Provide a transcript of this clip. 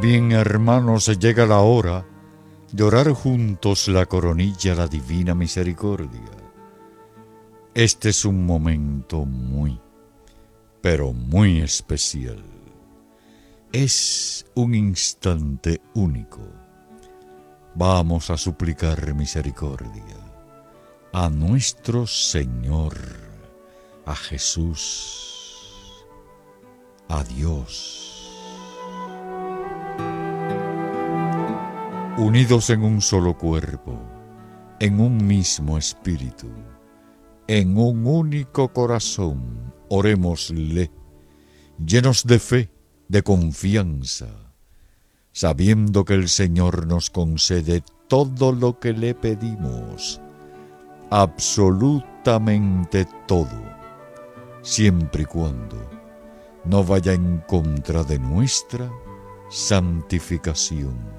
Bien, hermanos, llega la hora de orar juntos la coronilla a la divina misericordia. Este es un momento muy, pero muy especial. Es un instante único. Vamos a suplicar misericordia a nuestro Señor, a Jesús, a Dios. Unidos en un solo cuerpo, en un mismo espíritu, en un único corazón, orémosle, llenos de fe, de confianza, sabiendo que el Señor nos concede todo lo que le pedimos, absolutamente todo, siempre y cuando no vaya en contra de nuestra santificación.